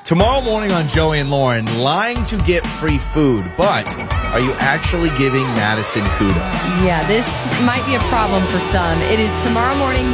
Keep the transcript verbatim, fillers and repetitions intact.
Tomorrow morning on Joey and Lauren, lying to get free food, but are you actually giving Madison kudos? Yeah, this might be a problem for some. It is tomorrow morning.